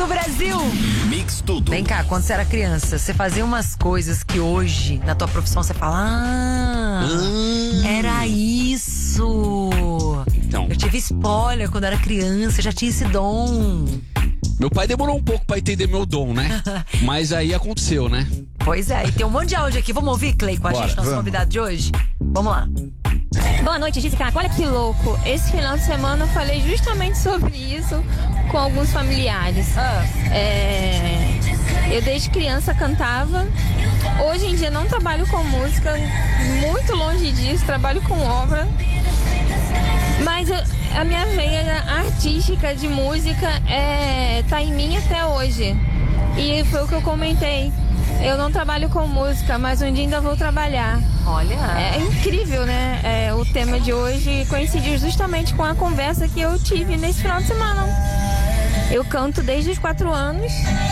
do Brasil. Mix Tudo. Vem cá, quando você era criança, você fazia umas coisas que hoje, na tua profissão, você fala, era isso. Então. Eu tive spoiler quando era criança, eu já tinha esse dom. Meu pai demorou um pouco pra entender meu dom, né? Mas aí aconteceu, né? Pois é, e tem um monte de áudio aqui. Vamos ouvir, Clay, com a gente, nosso convidado de hoje? Vamos lá. Boa noite, Jéssica. Olha que louco. Esse final de semana eu falei justamente sobre isso com alguns familiares. Eu desde criança cantava. Hoje em dia não trabalho com música, muito longe disso, trabalho com obra. Mas a minha veia artística de música tá em mim até hoje. E foi o que eu comentei. Eu não trabalho com música, mas um dia ainda vou trabalhar. Olha. É incrível, né? O tema de hoje coincidiu justamente com a conversa que eu tive nesse final de semana. Eu canto desde os 4 anos.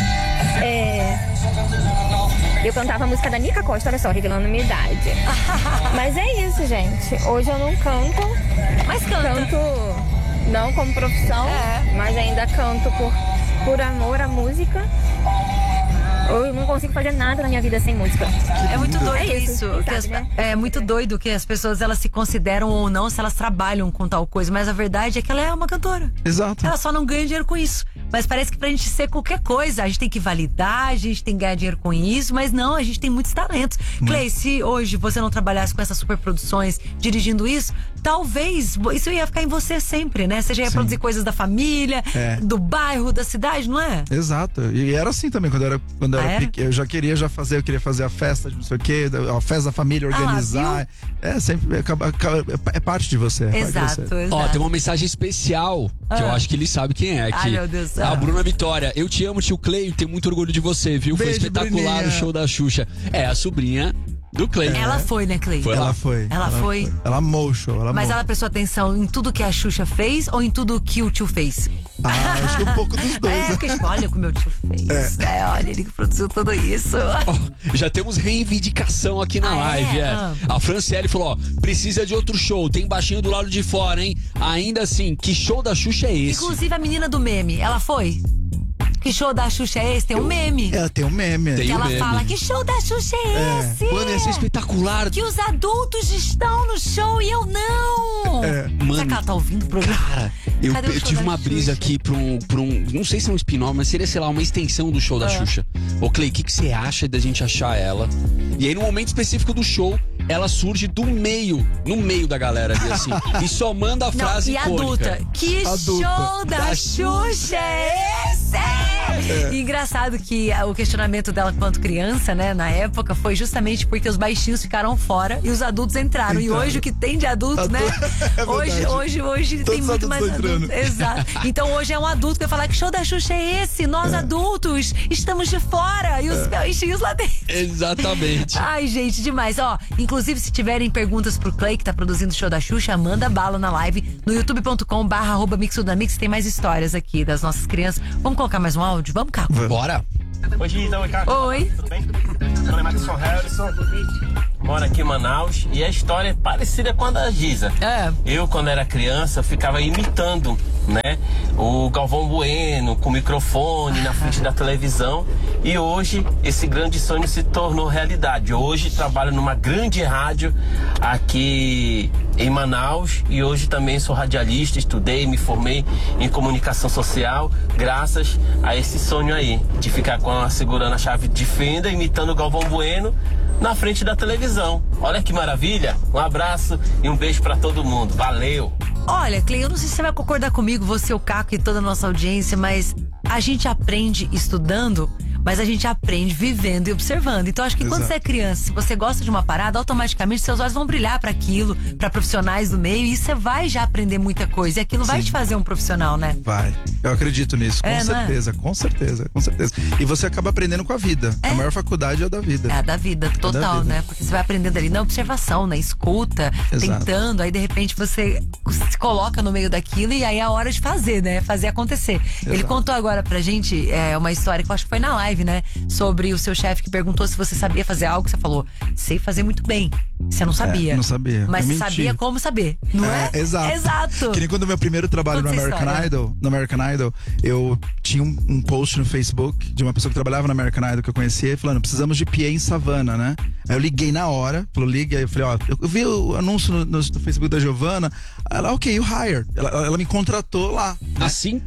Eu cantava a música da Nica Costa, olha só, revelando minha idade. Mas é isso, gente. Hoje eu não canto. Mas canta. Canto não como profissão, mas ainda canto por amor à música. Eu não consigo fazer nada na minha vida sem música. É muito doido isso. Sabe, né? É muito doido que as pessoas, elas se consideram ou não se elas trabalham com tal coisa. Mas a verdade é que ela é uma cantora. Exato. Ela só não ganha dinheiro com isso. Mas parece que pra gente ser qualquer coisa, a gente tem que validar, a gente tem que ganhar dinheiro com isso. Mas não, a gente tem muitos talentos. Clay, se hoje você não trabalhasse com essas superproduções, dirigindo isso, talvez isso ia ficar em você sempre, né? Você já ia produzir coisas da família, do bairro, da cidade, não é? Exato. E era assim também, quando eu era eu já queria fazer a festa de não sei o quê, a festa da família, organizar. Sempre é parte de você. Exato. Ó, tem uma mensagem especial que eu acho que ele sabe quem é aqui. Ai, meu Deus do céu. A Bruna Vitória. Eu te amo, tio Clay, tenho muito orgulho de você, viu? Foi Beijo, espetacular Bruninha. o show da Xuxa. É a sobrinha do Clay. Ela foi, né, Clay? Foi. Foi. Ela foi. Ela amou o show. Mas ela prestou atenção em tudo que a Xuxa fez ou em tudo que o tio fez? Acho que um pouco dos dois. Porque, olha o que o meu tio fez. Olha, ele que produziu tudo isso. Já temos reivindicação aqui na live. A Franciele falou, precisa de outro show, tem baixinho do lado de fora, hein? Ainda assim, que show da Xuxa é esse? Inclusive a menina do meme, ela foi? Que show da Xuxa é esse? Tem um meme. Tem um meme. Tem Que um ela meme. fala, que show da Xuxa é esse? Mano, ia ser espetacular. Que os adultos estão no show e eu não. Mano, Será que ela tá ouvindo o programa? Cara, eu Cadê o show tive da uma brisa Xuxa? aqui pra um. Não sei se é um spin-off, mas seria, sei lá, uma extensão do show da Xuxa. Ô, Clay, o que você acha da gente achar ela? E aí, no momento específico do show, ela surge no meio da galera ali, assim. E só manda a frase e icônica. adulta. Que show da Xuxa é esse? E engraçado que o questionamento dela quanto criança, né, na época, foi justamente porque os baixinhos ficaram fora e os adultos entraram. E hoje o que tem de adulto, né? Hoje tem muito mais adulto. Exato. Então hoje é um adulto que vai falar que show da Xuxa é esse? Nós adultos estamos de fora e os baixinhos lá dentro. Exatamente. Ai, gente, demais. Ó, inclusive, se tiverem perguntas pro Clay, que tá produzindo o show da Xuxa, manda bala na live no youtube.com/mixudamix. Tem mais histórias aqui das nossas crianças. Vamos colocar mais um áudio? Vamos, Caco? Bora. Oi, Gisa, oi, Caco. Oi. Tudo bem? Meu nome é Marcos Harrison. Moro aqui em Manaus e a história é parecida com a da Gisa. Eu, quando era criança, ficava imitando, né, o Galvão Bueno com o microfone na frente da televisão. E hoje esse grande sonho se tornou realidade. Hoje trabalho numa grande rádio aqui em Manaus e hoje também sou radialista, estudei, me formei em comunicação social graças a esse sonho aí de ficar segurando a chave de fenda, imitando o Galvão Bueno na frente da televisão. Olha que maravilha. Um abraço e um beijo pra todo mundo. Valeu! Olha, Clay, eu não sei se você vai concordar comigo, você, o Caco e toda a nossa audiência, mas a gente aprende estudando, mas a gente aprende vivendo e observando. Então acho que quando você é criança, se você gosta de uma parada, automaticamente seus olhos vão brilhar para aquilo, para profissionais do meio, e você vai já aprender muita coisa. E aquilo vai te fazer um profissional, né? Vai. Eu acredito nisso, com certeza, não é? com certeza, com certeza. E você acaba aprendendo com a vida. A maior faculdade é a da vida. É a da vida, total, vida. né? Porque você vai aprendendo ali na observação, na escuta, tentando, aí de repente você se coloca no meio daquilo e aí é a hora de fazer, né? Fazer acontecer. Ele contou agora pra gente uma história que eu acho que foi na live live, né? Sobre o seu chefe que perguntou se você sabia fazer algo. Você falou, sei fazer muito bem. Você não sabia. Não sabia. Mas você sabia como saber, não é? Exato. Que nem quando o meu primeiro trabalho no American Idol, eu tinha um post no Facebook de uma pessoa que trabalhava no American Idol que eu conhecia, falando, precisamos de PA em Savannah, né? Aí eu liguei na hora, liga, aí eu falei, eu vi o anúncio no Facebook da Giovanna, ela, ok, you hire. Ela me contratou lá. Né? Assim?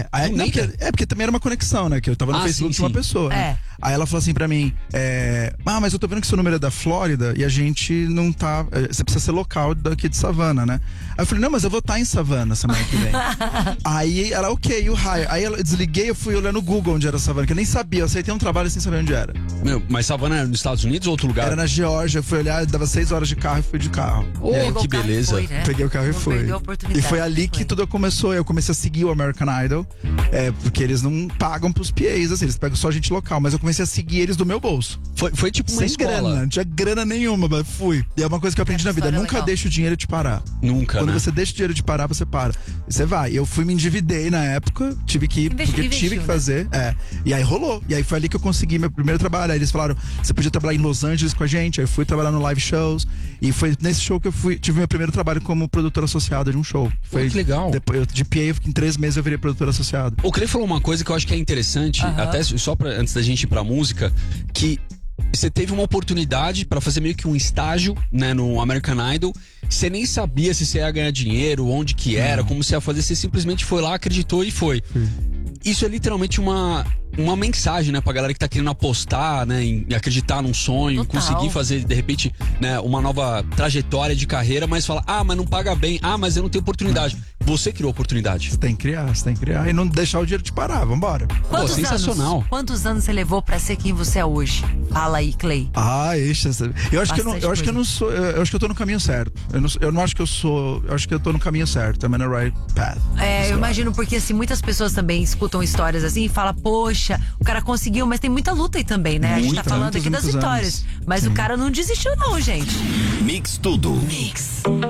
Porque também era uma conexão, né? Que eu tava no Facebook de uma pessoa. Né? Aí ela falou assim pra mim, mas eu tô vendo que seu número é da Flórida e a gente não tá. Você precisa ser local daqui de Savannah, né? Aí eu falei, não, mas eu vou estar em Savannah semana que vem. Aí ela, ok, you hire. Aí eu desliguei, eu fui olhar no Google onde era Savannah, que eu nem sabia, eu aceitei um trabalho sem saber onde era. Mas Savannah era nos Estados Unidos ou outro lugar? Era na Geórgia, eu fui olhar, dava 6 horas de carro e fui de carro. Que beleza. Foi, né? Peguei o carro e fui. E foi ali que tudo começou. Eu comecei a seguir o American Idol, porque eles não pagam pros PAs, assim, eles pegam só gente local, mas eu comecei a seguir eles do meu bolso. Foi tipo uma escola. Sem grana, não tinha grana nenhuma, mas fui. E é uma coisa que eu aprendi na vida, nunca deixa o dinheiro te parar. Nunca, Quando você deixa o dinheiro te parar, você para. E você vai. Eu fui, me endividei na época, tive que ir, porque tive que fazer. E aí rolou. E aí foi ali que eu consegui meu primeiro trabalho. Aí eles falaram, você podia trabalhar em Los Angeles com a gente. Aí eu fui trabalhar no live shows. E foi nesse show que eu tive meu primeiro trabalho como produtor associado de um show. Foi que legal. Depois, de PA, em 3 meses eu virei produtor associado. O Clay falou uma coisa que eu acho que é interessante, até só antes da gente ir pra música, que você teve uma oportunidade pra fazer meio que um estágio, né, no American Idol. Você nem sabia se você ia ganhar dinheiro, onde que era, como você ia fazer. Você simplesmente foi lá, acreditou e foi. Isso é literalmente uma mensagem, né, pra galera que tá querendo apostar, né, em acreditar num sonho, conseguir fazer, de repente, né, uma nova trajetória de carreira, mas fala, mas não paga bem, mas eu não tenho oportunidade. Você criou oportunidade. Você tem que criar e não deixar o dinheiro te parar, vambora. Sensacional. Quantos anos você levou pra ser quem você é hoje? Fala aí, Clay. Eu acho que eu não sou, eu acho que eu tô no caminho certo. Eu não acho que eu sou, eu acho que eu tô no caminho certo. I'm on the right path. Eu imagino porque assim, muitas pessoas também escutam histórias assim e falam, poxa, o cara conseguiu, mas tem muita luta aí também, né? A gente tá falando aqui das vitórias. Mas o cara não desistiu não, gente. Mix tudo. Mix.